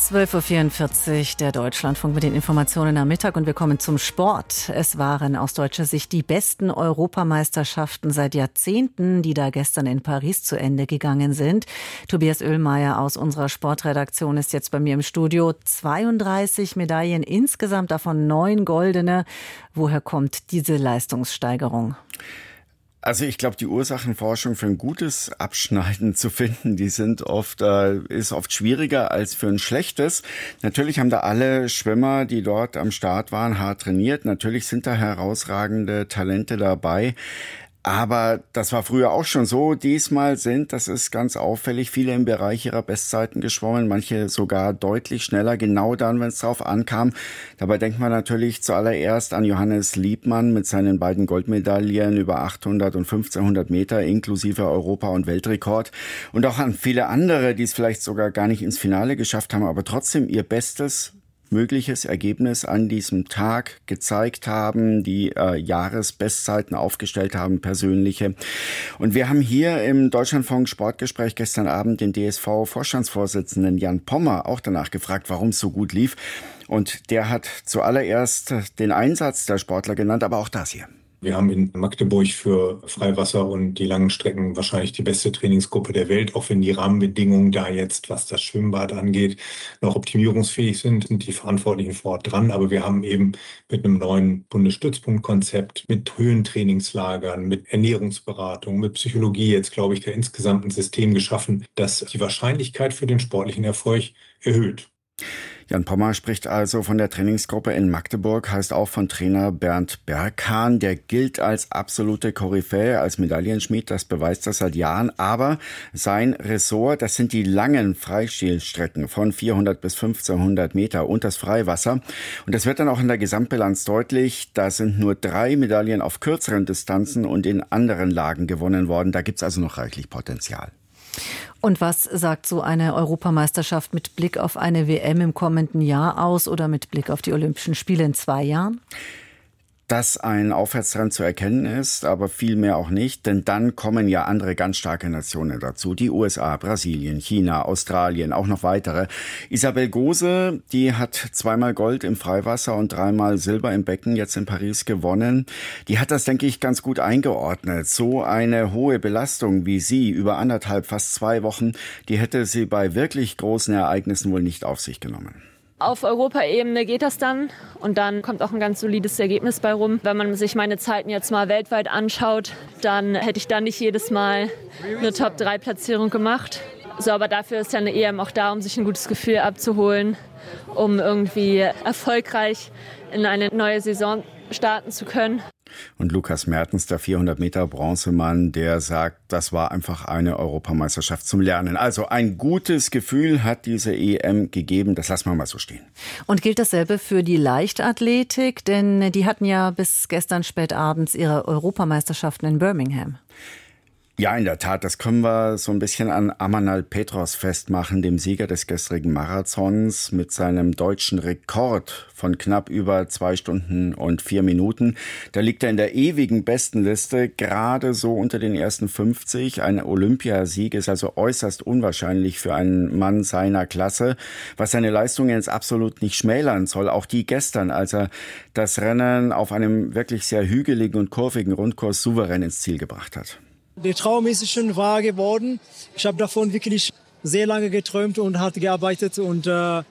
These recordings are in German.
12.44 Uhr, der Deutschlandfunk mit den Informationen am Mittag und wir kommen zum Sport. Es waren aus deutscher Sicht die besten Europameisterschaften seit Jahrzehnten, die da gestern in Paris zu Ende gegangen sind. Tobias Oehlmeier aus unserer Sportredaktion ist jetzt bei mir im Studio. 32 Medaillen insgesamt, davon 9 goldene. Woher kommt diese Leistungssteigerung? Also ich glaube, die Ursachenforschung für ein gutes Abschneiden zu finden, ist oft schwieriger als für ein schlechtes. Natürlich haben da alle Schwimmer, die dort am Start waren, hart trainiert. Natürlich sind da herausragende Talente dabei. Aber das war früher auch schon so. Diesmal das ist ganz auffällig, viele im Bereich ihrer Bestzeiten geschwommen, manche sogar deutlich schneller, genau dann, wenn es drauf ankam. Dabei denkt man natürlich zuallererst an Johannes Liebmann mit seinen beiden Goldmedaillen über 800 und 1500 Meter inklusive Europa- und Weltrekord. Und auch an viele andere, die es vielleicht sogar gar nicht ins Finale geschafft haben, aber trotzdem ihr bestes mögliches Ergebnis an diesem Tag gezeigt haben, die Jahresbestzeiten aufgestellt haben, persönliche. Und wir haben hier im Deutschlandfunk Sportgespräch gestern Abend den DSV-Vorstandsvorsitzenden Jan Pommer auch danach gefragt, warum es so gut lief. Und der hat zuallererst den Einsatz der Sportler genannt, aber auch das hier. Wir haben in Magdeburg für Freiwasser und die langen Strecken wahrscheinlich die beste Trainingsgruppe der Welt. Auch wenn die Rahmenbedingungen da jetzt, was das Schwimmbad angeht, noch optimierungsfähig sind die Verantwortlichen vor Ort dran. Aber wir haben eben mit einem neuen Bundesstützpunktkonzept, mit Höhentrainingslagern, mit Ernährungsberatung, mit Psychologie jetzt, glaube ich, da insgesamt ein System geschaffen, das die Wahrscheinlichkeit für den sportlichen Erfolg erhöht. Jan Pommer spricht also von der Trainingsgruppe in Magdeburg, heißt auch von Trainer Bernd Berghahn. Der gilt als absolute Koryphäe, als Medaillenschmied, das beweist er seit Jahren. Aber sein Ressort, das sind die langen Freistilstrecken von 400 bis 1500 Meter und das Freiwasser. Und das wird dann auch in der Gesamtbilanz deutlich. Da sind nur 3 Medaillen auf kürzeren Distanzen und in anderen Lagen gewonnen worden. Da gibt's also noch reichlich Potenzial. Und was sagt so eine Europameisterschaft mit Blick auf eine WM im kommenden Jahr aus oder mit Blick auf die Olympischen Spiele in 2 Jahren? Dass ein Aufwärtstrend zu erkennen ist, aber viel mehr auch nicht, denn dann kommen ja andere ganz starke Nationen dazu. Die USA, Brasilien, China, Australien, auch noch weitere. Isabel Gose, die hat 2-mal Gold im Freiwasser und 3-mal Silber im Becken jetzt in Paris gewonnen. Die hat das, denke ich, ganz gut eingeordnet. So eine hohe Belastung wie sie über 1,5, fast 2 Wochen, die hätte sie bei wirklich großen Ereignissen wohl nicht auf sich genommen. Auf Europaebene geht das dann und dann kommt auch ein ganz solides Ergebnis bei rum. Wenn man sich meine Zeiten jetzt mal weltweit anschaut, dann hätte ich da nicht jedes Mal eine Top-3-Platzierung gemacht. So, aber dafür ist ja eine EM auch da, um sich ein gutes Gefühl abzuholen, um irgendwie erfolgreich in eine neue Saison starten zu können. Und Lukas Mertens, der 400 Meter Bronzemann, der sagt, das war einfach eine Europameisterschaft zum Lernen. Also ein gutes Gefühl hat diese EM gegeben, das lassen wir mal so stehen. Und gilt dasselbe für die Leichtathletik? Denn die hatten ja bis gestern spät abends ihre Europameisterschaften in Birmingham. Ja, in der Tat, das können wir so ein bisschen an Amanal Petros festmachen, dem Sieger des gestrigen Marathons mit seinem deutschen Rekord von knapp über 2 Stunden und 4 Minuten. Da liegt er in der ewigen Bestenliste, gerade so unter den ersten 50. Ein Olympiasieg ist also äußerst unwahrscheinlich für einen Mann seiner Klasse, was seine Leistungen jetzt absolut nicht schmälern soll. Auch die gestern, als er das Rennen auf einem wirklich sehr hügeligen und kurvigen Rundkurs souverän ins Ziel gebracht hat. Der Traum ist schon wahr geworden. Ich habe davon wirklich sehr lange geträumt und hart gearbeitet. Und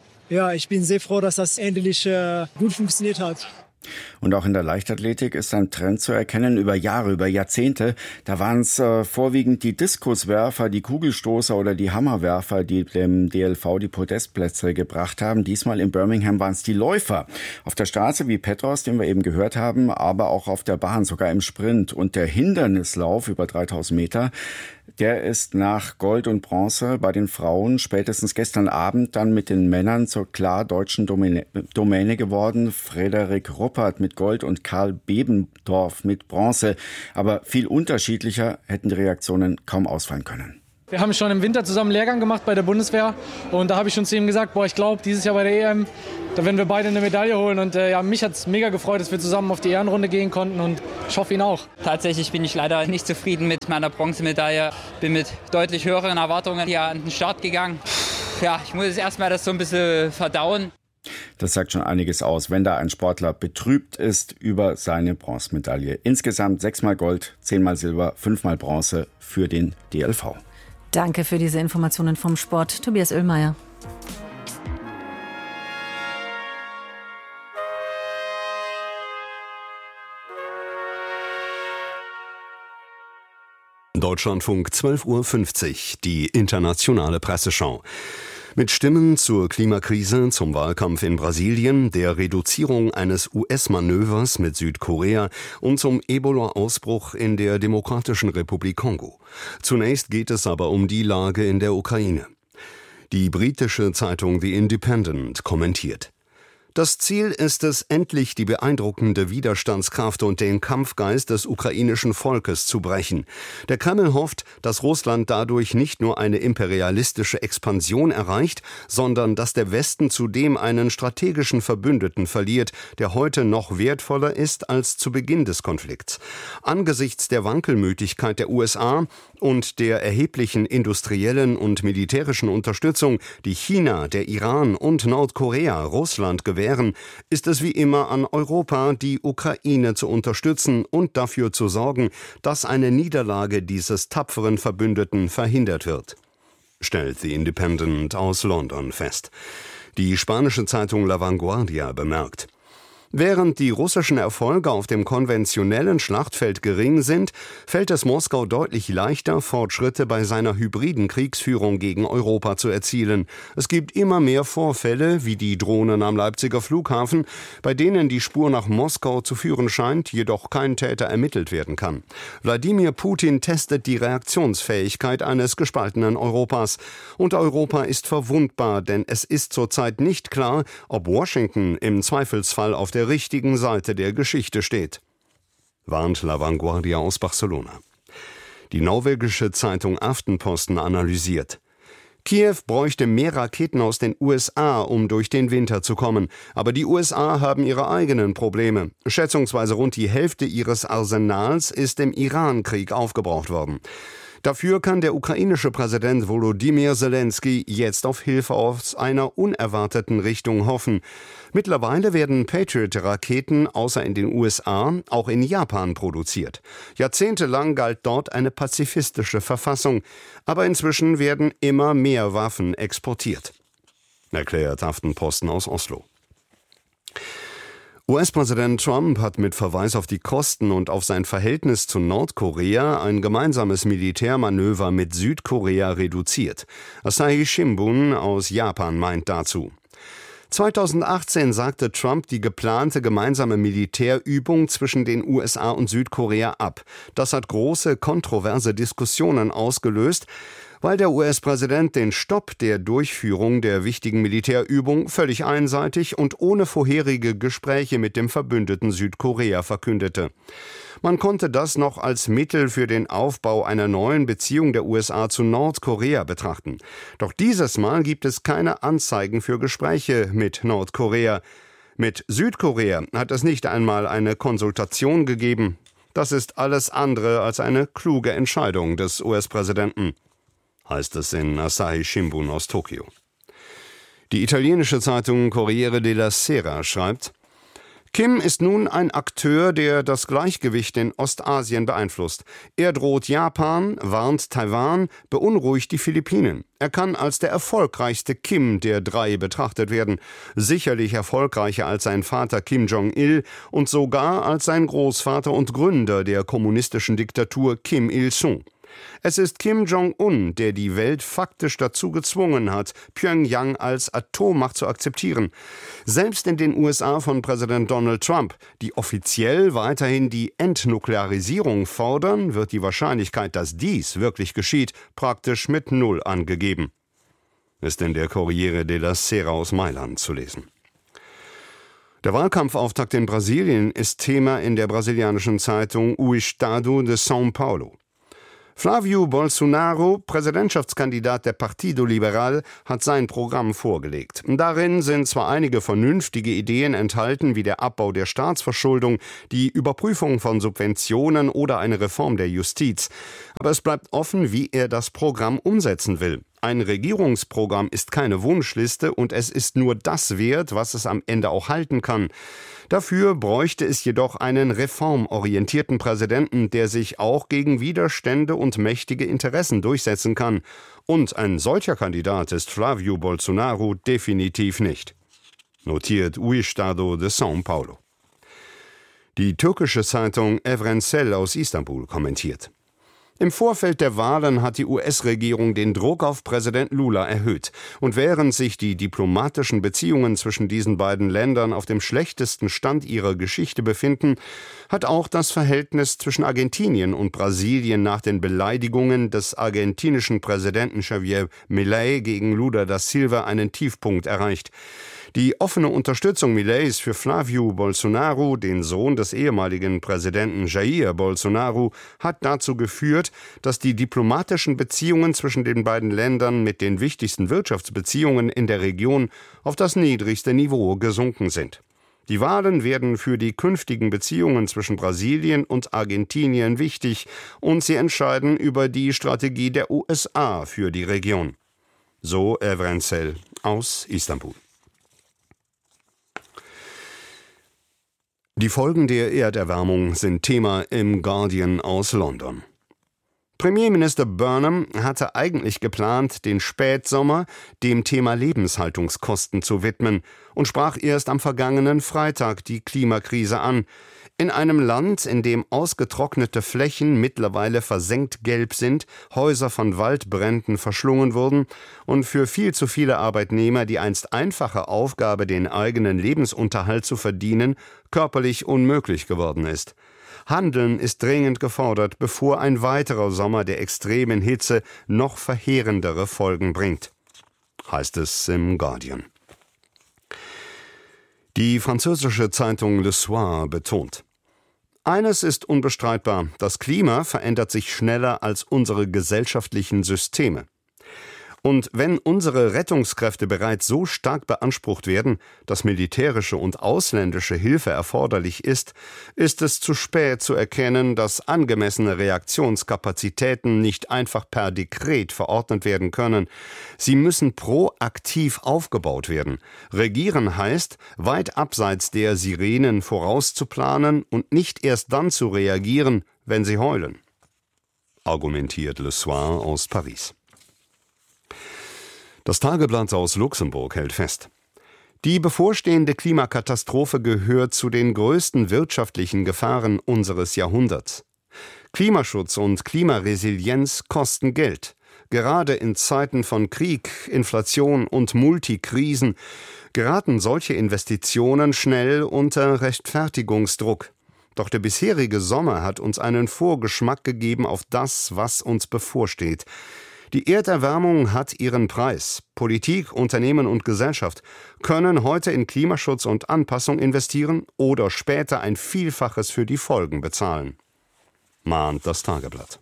ich bin sehr froh, dass das endlich gut funktioniert hat. Und auch in der Leichtathletik ist ein Trend zu erkennen über Jahre, über Jahrzehnte. Da waren es vorwiegend die Diskuswerfer, die Kugelstoßer oder die Hammerwerfer, die dem DLV die Podestplätze gebracht haben. Diesmal in Birmingham waren es die Läufer. Auf der Straße wie Petros, den wir eben gehört haben, aber auch auf der Bahn, sogar im Sprint. Und der Hindernislauf über 3000 Meter, der ist nach Gold und Bronze bei den Frauen spätestens gestern Abend dann mit den Männern zur klar deutschen Domäne geworden. Frederik Ruppert mit Gold und Karl Bebendorf mit Bronze. Aber viel unterschiedlicher hätten die Reaktionen kaum ausfallen können. Wir haben schon im Winter zusammen einen Lehrgang gemacht bei der Bundeswehr und da habe ich schon zu ihm gesagt, ich glaube, dieses Jahr bei der EM, da werden wir beide eine Medaille holen und mich hat es mega gefreut, dass wir zusammen auf die Ehrenrunde gehen konnten und ich hoffe ihn auch. Tatsächlich bin ich leider nicht zufrieden mit meiner Bronzemedaille, bin mit deutlich höheren Erwartungen hier an den Start gegangen. ich muss jetzt erstmal das so ein bisschen verdauen. Das sagt schon einiges aus, wenn da ein Sportler betrübt ist über seine Bronzemedaille. Insgesamt 6-mal Gold, 10-mal Silber, 5-mal Bronze für den DLV. Danke für diese Informationen vom Sport, Tobias Oehlmeier. Deutschlandfunk 12:50 Uhr, die internationale Presseschau. Mit Stimmen zur Klimakrise, zum Wahlkampf in Brasilien, der Reduzierung eines US-Manövers mit Südkorea und zum Ebola-Ausbruch in der Demokratischen Republik Kongo. Zunächst geht es aber um die Lage in der Ukraine. Die britische Zeitung The Independent kommentiert: Das Ziel ist es, endlich die beeindruckende Widerstandskraft und den Kampfgeist des ukrainischen Volkes zu brechen. Der Kreml hofft, dass Russland dadurch nicht nur eine imperialistische Expansion erreicht, sondern dass der Westen zudem einen strategischen Verbündeten verliert, der heute noch wertvoller ist als zu Beginn des Konflikts. Angesichts der Wankelmütigkeit der USA und der erheblichen industriellen und militärischen Unterstützung, die China, der Iran und Nordkorea Russland gewähren, ist es wie immer an Europa, die Ukraine zu unterstützen und dafür zu sorgen, dass eine Niederlage dieses tapferen Verbündeten verhindert wird, stellt The Independent aus London fest. Die spanische Zeitung La Vanguardia bemerkt: Während die russischen Erfolge auf dem konventionellen Schlachtfeld gering sind, fällt es Moskau deutlich leichter, Fortschritte bei seiner hybriden Kriegsführung gegen Europa zu erzielen. Es gibt immer mehr Vorfälle, wie die Drohnen am Leipziger Flughafen, bei denen die Spur nach Moskau zu führen scheint, jedoch kein Täter ermittelt werden kann. Wladimir Putin testet die Reaktionsfähigkeit eines gespaltenen Europas. Und Europa ist verwundbar, denn es ist zurzeit nicht klar, ob Washington im Zweifelsfall auf der richtigen Seite der Geschichte steht, warnt La Vanguardia aus Barcelona. Die norwegische Zeitung Aftenposten analysiert: Kiew bräuchte mehr Raketen aus den USA, um durch den Winter zu kommen. Aber die USA haben ihre eigenen Probleme. Schätzungsweise rund die Hälfte ihres Arsenals ist im Iran-Krieg aufgebraucht worden. Dafür kann der ukrainische Präsident Volodymyr Zelensky jetzt auf Hilfe aus einer unerwarteten Richtung hoffen. Mittlerweile werden Patriot-Raketen außer in den USA auch in Japan produziert. Jahrzehntelang galt dort eine pazifistische Verfassung, aber inzwischen werden immer mehr Waffen exportiert, erklärt Aftenposten aus Oslo. US-Präsident Trump hat mit Verweis auf die Kosten und auf sein Verhältnis zu Nordkorea ein gemeinsames Militärmanöver mit Südkorea reduziert. Asahi Shimbun aus Japan meint dazu: 2018 sagte Trump die geplante gemeinsame Militärübung zwischen den USA und Südkorea ab. Das hat große, kontroverse Diskussionen ausgelöst, weil der US-Präsident den Stopp der Durchführung der wichtigen Militärübung völlig einseitig und ohne vorherige Gespräche mit dem Verbündeten Südkorea verkündete. Man konnte das noch als Mittel für den Aufbau einer neuen Beziehung der USA zu Nordkorea betrachten. Doch dieses Mal gibt es keine Anzeigen für Gespräche mit Nordkorea. Mit Südkorea hat es nicht einmal eine Konsultation gegeben. Das ist alles andere als eine kluge Entscheidung des US-Präsidenten, heißt es in Asahi Shimbun aus Tokio. Die italienische Zeitung Corriere della Sera schreibt: Kim ist nun ein Akteur, der das Gleichgewicht in Ostasien beeinflusst. Er droht Japan, warnt Taiwan, beunruhigt die Philippinen. Er kann als der erfolgreichste Kim der drei betrachtet werden. Sicherlich erfolgreicher als sein Vater Kim Jong-il und sogar als sein Großvater und Gründer der kommunistischen Diktatur Kim Il-sung. Es ist Kim Jong-un, der die Welt faktisch dazu gezwungen hat, Pyongyang als Atommacht zu akzeptieren. Selbst in den USA von Präsident Donald Trump, die offiziell weiterhin die Entnuklearisierung fordern, wird die Wahrscheinlichkeit, dass dies wirklich geschieht, praktisch mit 0 angegeben. Ist in der Corriere della Sera aus Mailand zu lesen. Der Wahlkampfauftakt in Brasilien ist Thema in der brasilianischen Zeitung O Estado de São Paulo. Flávio Bolsonaro, Präsidentschaftskandidat der Partido Liberal, hat sein Programm vorgelegt. Darin sind zwar einige vernünftige Ideen enthalten, wie der Abbau der Staatsverschuldung, die Überprüfung von Subventionen oder eine Reform der Justiz. Aber es bleibt offen, wie er das Programm umsetzen will. Ein Regierungsprogramm ist keine Wunschliste und es ist nur das wert, was es am Ende auch halten kann. Dafür bräuchte es jedoch einen reformorientierten Präsidenten, der sich auch gegen Widerstände und mächtige Interessen durchsetzen kann. Und ein solcher Kandidat ist Flávio Bolsonaro definitiv nicht. Notiert O Estado de São Paulo. Die türkische Zeitung Evrensel aus Istanbul kommentiert: Im Vorfeld der Wahlen hat die US-Regierung den Druck auf Präsident Lula erhöht. Und während sich die diplomatischen Beziehungen zwischen diesen beiden Ländern auf dem schlechtesten Stand ihrer Geschichte befinden, hat auch das Verhältnis zwischen Argentinien und Brasilien nach den Beleidigungen des argentinischen Präsidenten Javier Milei gegen Lula da Silva einen Tiefpunkt erreicht. Die offene Unterstützung Mileis für Flávio Bolsonaro, den Sohn des ehemaligen Präsidenten Jair Bolsonaro, hat dazu geführt, dass die diplomatischen Beziehungen zwischen den beiden Ländern mit den wichtigsten Wirtschaftsbeziehungen in der Region auf das niedrigste Niveau gesunken sind. Die Wahlen werden für die künftigen Beziehungen zwischen Brasilien und Argentinien wichtig und sie entscheiden über die Strategie der USA für die Region. So Evrensel aus Istanbul. Die Folgen der Erderwärmung sind Thema im Guardian aus London. Premierminister Burnham hatte eigentlich geplant, den Spätsommer dem Thema Lebenshaltungskosten zu widmen und sprach erst am vergangenen Freitag die Klimakrise an. In einem Land, in dem ausgetrocknete Flächen mittlerweile versenkt gelb sind, Häuser von Waldbränden verschlungen wurden und für viel zu viele Arbeitnehmer die einst einfache Aufgabe, den eigenen Lebensunterhalt zu verdienen, körperlich unmöglich geworden ist. Handeln ist dringend gefordert, bevor ein weiterer Sommer der extremen Hitze noch verheerendere Folgen bringt, heißt es im Guardian. Die französische Zeitung Le Soir betont: Eines ist unbestreitbar, das Klima verändert sich schneller als unsere gesellschaftlichen Systeme. Und wenn unsere Rettungskräfte bereits so stark beansprucht werden, dass militärische und ausländische Hilfe erforderlich ist, ist es zu spät zu erkennen, dass angemessene Reaktionskapazitäten nicht einfach per Dekret verordnet werden können. Sie müssen proaktiv aufgebaut werden. Regieren heißt, weit abseits der Sirenen vorauszuplanen und nicht erst dann zu reagieren, wenn sie heulen, argumentiert Le Soir aus Paris. Das Tageblatt aus Luxemburg hält fest: Die bevorstehende Klimakatastrophe gehört zu den größten wirtschaftlichen Gefahren unseres Jahrhunderts. Klimaschutz und Klimaresilienz kosten Geld. Gerade in Zeiten von Krieg, Inflation und Multikrisen geraten solche Investitionen schnell unter Rechtfertigungsdruck. Doch der bisherige Sommer hat uns einen Vorgeschmack gegeben auf das, was uns bevorsteht. Die Erderwärmung hat ihren Preis. Politik, Unternehmen und Gesellschaft können heute in Klimaschutz und Anpassung investieren oder später ein Vielfaches für die Folgen bezahlen, mahnt das Tageblatt.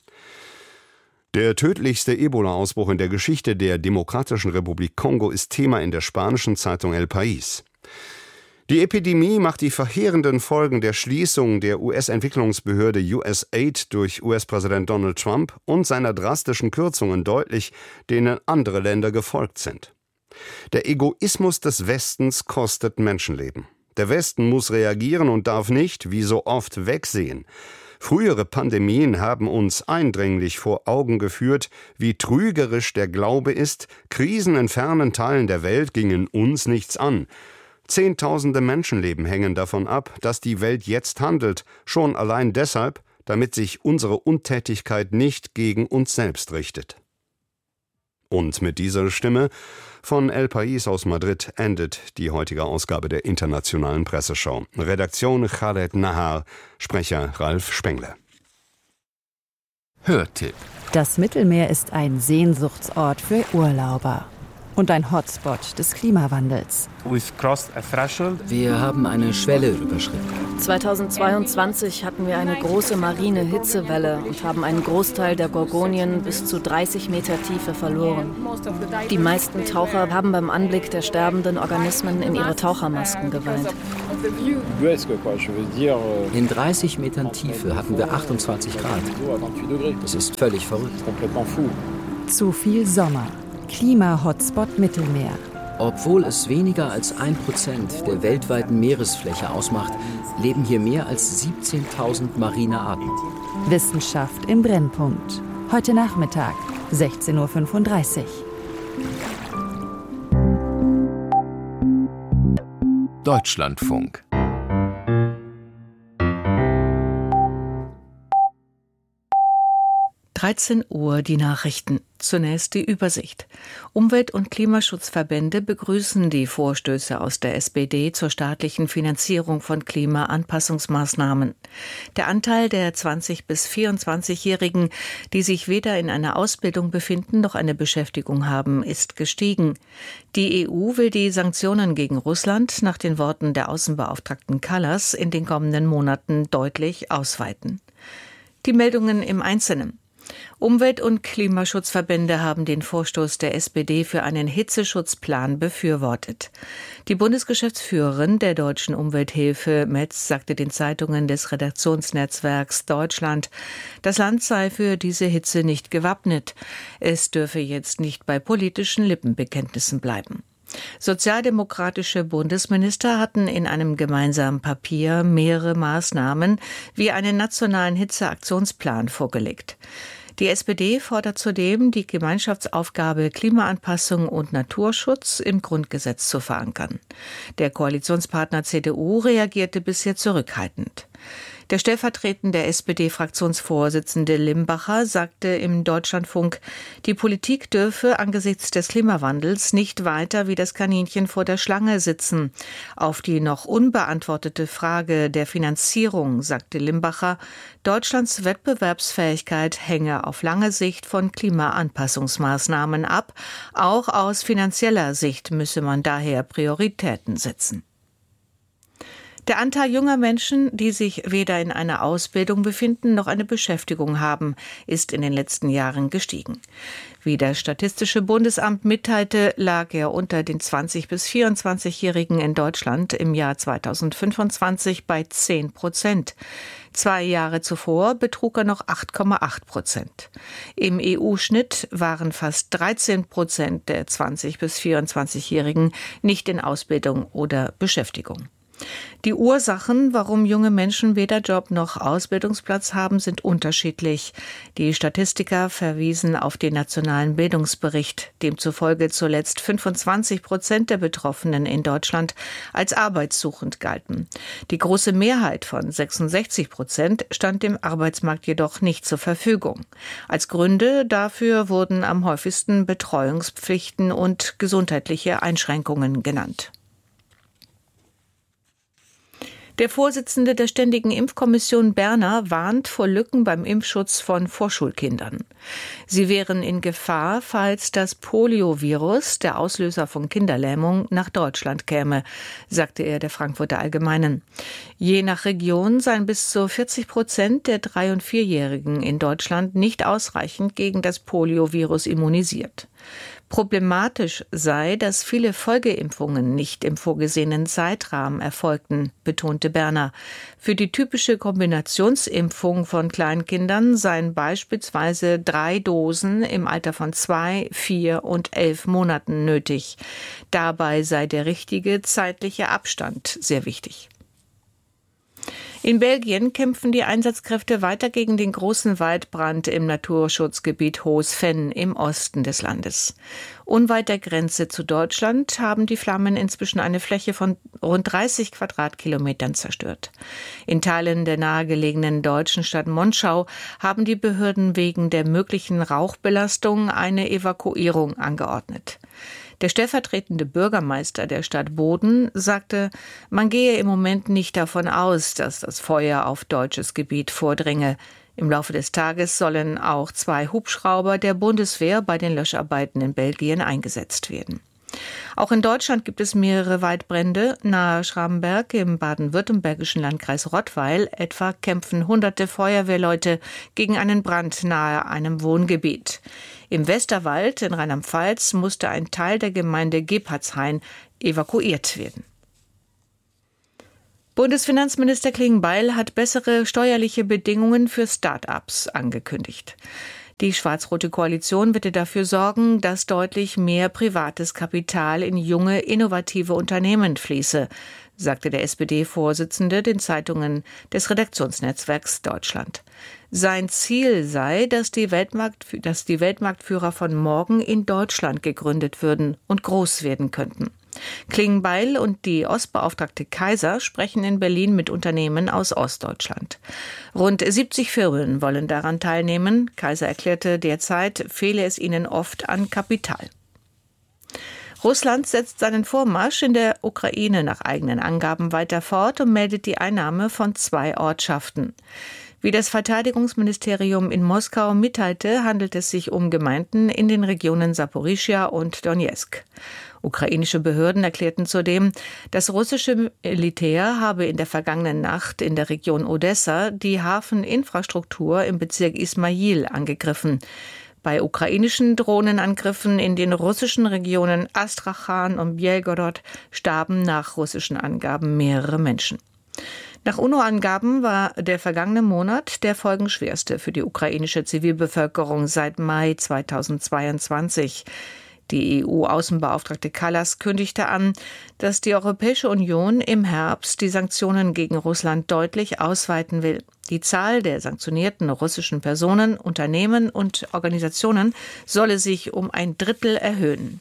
Der tödlichste Ebola-Ausbruch in der Geschichte der Demokratischen Republik Kongo ist Thema in der spanischen Zeitung El País. Die Epidemie macht die verheerenden Folgen der Schließung der US-Entwicklungsbehörde USAID durch US-Präsident Donald Trump und seiner drastischen Kürzungen deutlich, denen andere Länder gefolgt sind. Der Egoismus des Westens kostet Menschenleben. Der Westen muss reagieren und darf nicht, wie so oft, wegsehen. Frühere Pandemien haben uns eindringlich vor Augen geführt, wie trügerisch der Glaube ist, Krisen in fernen Teilen der Welt gingen uns nichts an. Zehntausende Menschenleben hängen davon ab, dass die Welt jetzt handelt, schon allein deshalb, damit sich unsere Untätigkeit nicht gegen uns selbst richtet. Und mit dieser Stimme von El País aus Madrid endet die heutige Ausgabe der Internationalen Presseschau. Redaktion Khaled Nahar, Sprecher Ralf Spengler. Hörtipp: Das Mittelmeer ist ein Sehnsuchtsort für Urlauber und ein Hotspot des Klimawandels. Wir haben eine Schwelle überschritten. 2022 hatten wir eine große marine Hitzewelle und haben einen Großteil der Gorgonien bis zu 30 Meter Tiefe verloren. Die meisten Taucher haben beim Anblick der sterbenden Organismen in ihre Tauchermasken geweint. In 30 Metern Tiefe hatten wir 28 Grad. Das ist völlig verrückt. Zu viel Sommer. Klima-Hotspot Mittelmeer. Obwohl es weniger als 1% der weltweiten Meeresfläche ausmacht, leben hier mehr als 17.000 marine Arten. Wissenschaft im Brennpunkt. Heute Nachmittag, 16:35 Uhr. Deutschlandfunk. Uhr die Nachrichten. Zunächst die Übersicht. Umwelt- und Klimaschutzverbände begrüßen die Vorstöße aus der SPD zur staatlichen Finanzierung von Klimaanpassungsmaßnahmen. Der Anteil der 20- bis 24-Jährigen, die sich weder in einer Ausbildung befinden noch eine Beschäftigung haben, ist gestiegen. Die EU will die Sanktionen gegen Russland nach den Worten der Außenbeauftragten Kallas in den kommenden Monaten deutlich ausweiten. Die Meldungen im Einzelnen. Umwelt- und Klimaschutzverbände haben den Vorstoß der SPD für einen Hitzeschutzplan befürwortet. Die Bundesgeschäftsführerin der Deutschen Umwelthilfe, Metz, sagte den Zeitungen des Redaktionsnetzwerks Deutschland, das Land sei für diese Hitze nicht gewappnet. Es dürfe jetzt nicht bei politischen Lippenbekenntnissen bleiben. Sozialdemokratische Bundesminister hatten in einem gemeinsamen Papier mehrere Maßnahmen wie einen nationalen Hitzeaktionsplan vorgelegt. Die SPD fordert zudem, die Gemeinschaftsaufgabe Klimaanpassung und Naturschutz im Grundgesetz zu verankern. Der Koalitionspartner CDU reagierte bisher zurückhaltend. Der stellvertretende SPD-Fraktionsvorsitzende Limbacher sagte im Deutschlandfunk, die Politik dürfe angesichts des Klimawandels nicht weiter wie das Kaninchen vor der Schlange sitzen. Auf die noch unbeantwortete Frage der Finanzierung sagte Limbacher, Deutschlands Wettbewerbsfähigkeit hänge auf lange Sicht von Klimaanpassungsmaßnahmen ab. Auch aus finanzieller Sicht müsse man daher Prioritäten setzen. Der Anteil junger Menschen, die sich weder in einer Ausbildung befinden noch eine Beschäftigung haben, ist in den letzten Jahren gestiegen. Wie das Statistische Bundesamt mitteilte, lag er unter den 20- bis 24-Jährigen in Deutschland im Jahr 2025 bei 10%. 2 Jahre zuvor betrug er noch 8,8%. Im EU-Schnitt waren fast 13% der 20- bis 24-Jährigen nicht in Ausbildung oder Beschäftigung. Die Ursachen, warum junge Menschen weder Job noch Ausbildungsplatz haben, sind unterschiedlich. Die Statistiker verwiesen auf den nationalen Bildungsbericht, demzufolge zuletzt 25% der Betroffenen in Deutschland als arbeitssuchend galten. Die große Mehrheit von 66% stand dem Arbeitsmarkt jedoch nicht zur Verfügung. Als Gründe dafür wurden am häufigsten Betreuungspflichten und gesundheitliche Einschränkungen genannt. Der Vorsitzende der Ständigen Impfkommission Berner warnt vor Lücken beim Impfschutz von Vorschulkindern. Sie wären in Gefahr, falls das Poliovirus, der Auslöser von Kinderlähmung, nach Deutschland käme, sagte er der Frankfurter Allgemeinen. Je nach Region seien bis zu 40% der 3- und 4-Jährigen in Deutschland nicht ausreichend gegen das Poliovirus immunisiert. Problematisch sei, dass viele Folgeimpfungen nicht im vorgesehenen Zeitrahmen erfolgten, betonte Berner. Für die typische Kombinationsimpfung von Kleinkindern seien beispielsweise 3 Dosen im Alter von 2, 4 und 11 Monaten nötig. Dabei sei der richtige zeitliche Abstand sehr wichtig. In Belgien kämpfen die Einsatzkräfte weiter gegen den großen Waldbrand im Naturschutzgebiet Hohes-Venn im Osten des Landes. Unweit der Grenze zu Deutschland haben die Flammen inzwischen eine Fläche von rund 30 Quadratkilometern zerstört. In Teilen der nahegelegenen deutschen Stadt Monschau haben die Behörden wegen der möglichen Rauchbelastung eine Evakuierung angeordnet. Der stellvertretende Bürgermeister der Stadt Boden sagte, man gehe im Moment nicht davon aus, dass das Feuer auf deutsches Gebiet vordringe. Im Laufe des Tages sollen auch 2 Hubschrauber der Bundeswehr bei den Löscharbeiten in Belgien eingesetzt werden. Auch in Deutschland gibt es mehrere Waldbrände. Nahe Schramberg im baden-württembergischen Landkreis Rottweil etwa kämpfen hunderte Feuerwehrleute gegen einen Brand nahe einem Wohngebiet. Im Westerwald in Rheinland-Pfalz musste ein Teil der Gemeinde Gebhardshain evakuiert werden. Bundesfinanzminister Klingbeil hat bessere steuerliche Bedingungen für Start-ups angekündigt. Die schwarz-rote Koalition werde dafür sorgen, dass deutlich mehr privates Kapital in junge, innovative Unternehmen fließe, sagte der SPD-Vorsitzende den Zeitungen des Redaktionsnetzwerks Deutschland. Sein Ziel sei, dass die Weltmarktführer von morgen in Deutschland gegründet würden und groß werden könnten. Klingbeil und die Ostbeauftragte Kaiser sprechen in Berlin mit Unternehmen aus Ostdeutschland. Rund 70 Firmen wollen daran teilnehmen. Kaiser erklärte, derzeit fehle es ihnen oft an Kapital. Russland setzt seinen Vormarsch in der Ukraine nach eigenen Angaben weiter fort und meldet die Einnahme von 2 Ortschaften. Wie das Verteidigungsministerium in Moskau mitteilte, handelt es sich um Gemeinden in den Regionen Saporischschja und Donezk. Ukrainische Behörden erklärten zudem, das russische Militär habe in der vergangenen Nacht in der Region Odessa die Hafeninfrastruktur im Bezirk Ismail angegriffen. Bei ukrainischen Drohnenangriffen in den russischen Regionen Astrachan und Belgorod starben nach russischen Angaben mehrere Menschen. Nach UNO-Angaben war der vergangene Monat der folgenschwerste für die ukrainische Zivilbevölkerung seit Mai 2022. Die EU-Außenbeauftragte Kallas kündigte an, dass die Europäische Union im Herbst die Sanktionen gegen Russland deutlich ausweiten will. Die Zahl der sanktionierten russischen Personen, Unternehmen und Organisationen solle sich um 1/3 erhöhen.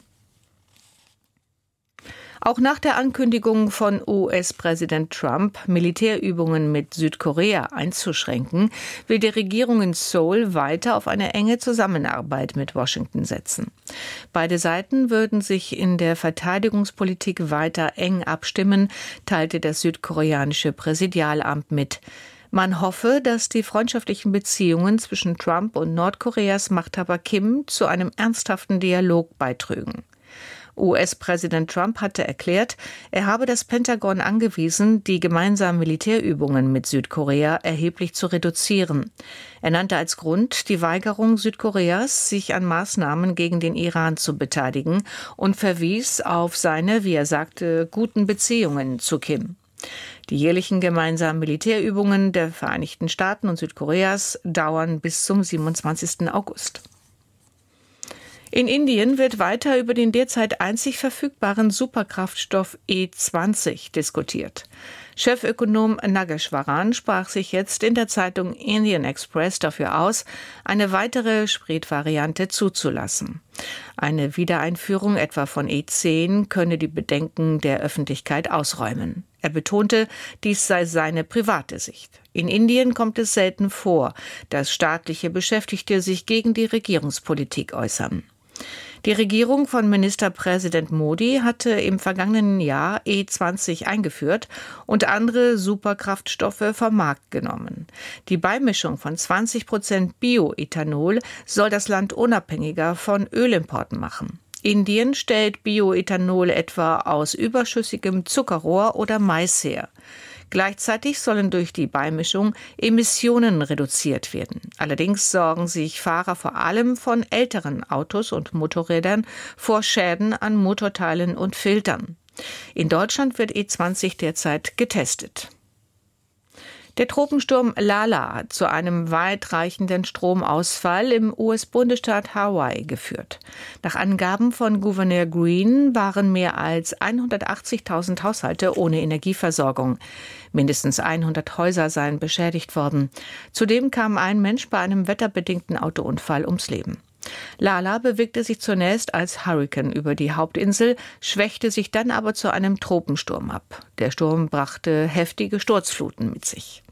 Auch nach der Ankündigung von US-Präsident Trump, Militärübungen mit Südkorea einzuschränken, will die Regierung in Seoul weiter auf eine enge Zusammenarbeit mit Washington setzen. Beide Seiten würden sich in der Verteidigungspolitik weiter eng abstimmen, teilte das südkoreanische Präsidialamt mit. Man hoffe, dass die freundschaftlichen Beziehungen zwischen Trump und Nordkoreas Machthaber Kim zu einem ernsthaften Dialog beitrügen. US-Präsident Trump hatte erklärt, er habe das Pentagon angewiesen, die gemeinsamen Militärübungen mit Südkorea erheblich zu reduzieren. Er nannte als Grund die Weigerung Südkoreas, sich an Maßnahmen gegen den Iran zu beteiligen und verwies auf seine, wie er sagte, guten Beziehungen zu Kim. Die jährlichen gemeinsamen Militärübungen der Vereinigten Staaten und Südkoreas dauern bis zum 27. August. In Indien wird weiter über den derzeit einzig verfügbaren Superkraftstoff E20 diskutiert. Chefökonom Nageshwaran sprach sich jetzt in der Zeitung Indian Express dafür aus, eine weitere Spritvariante zuzulassen. Eine Wiedereinführung etwa von E10 könne die Bedenken der Öffentlichkeit ausräumen. Er betonte, dies sei seine private Sicht. In Indien kommt es selten vor, dass staatliche Beschäftigte sich gegen die Regierungspolitik äußern. Die Regierung von Ministerpräsident Modi hatte im vergangenen Jahr E20 eingeführt und andere Superkraftstoffe vom Markt genommen. Die Beimischung von 20% Bioethanol soll das Land unabhängiger von Ölimporten machen. Indien stellt Bioethanol etwa aus überschüssigem Zuckerrohr oder Mais her. Gleichzeitig sollen durch die Beimischung Emissionen reduziert werden. Allerdings sorgen sich Fahrer vor allem von älteren Autos und Motorrädern vor Schäden an Motorteilen und Filtern. In Deutschland wird E20 derzeit getestet. Der Tropensturm Lala hat zu einem weitreichenden Stromausfall im US-Bundesstaat Hawaii geführt. Nach Angaben von Gouverneur Green waren mehr als 180.000 Haushalte ohne Energieversorgung. Mindestens 100 Häuser seien beschädigt worden. Zudem kam ein Mensch bei einem wetterbedingten Autounfall ums Leben. Lala bewegte sich zunächst als Hurrikan über die Hauptinsel, schwächte sich dann aber zu einem Tropensturm ab. Der Sturm brachte heftige Sturzfluten mit sich.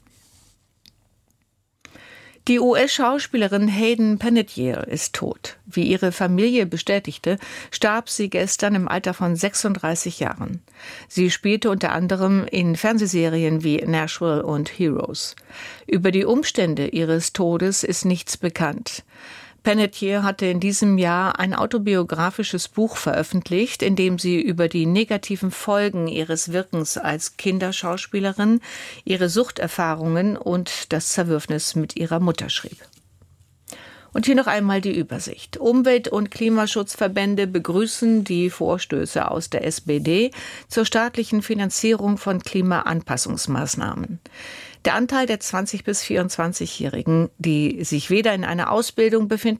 Die US-Schauspielerin Hayden Panettiere ist tot. Wie ihre Familie bestätigte, starb sie gestern im Alter von 36 Jahren. Sie spielte unter anderem in Fernsehserien wie Nashville und Heroes. Über die Umstände ihres Todes ist nichts bekannt. Panettiere hatte in diesem Jahr ein autobiografisches Buch veröffentlicht, in dem sie über die negativen Folgen ihres Wirkens als Kinderschauspielerin, ihre Suchterfahrungen und das Zerwürfnis mit ihrer Mutter schrieb. Und hier noch einmal die Übersicht. Umwelt- und Klimaschutzverbände begrüßen die Vorstöße aus der SPD zur staatlichen Finanzierung von Klimaanpassungsmaßnahmen. Der Anteil der 20- bis 24-Jährigen, die sich weder in einer Ausbildung befinden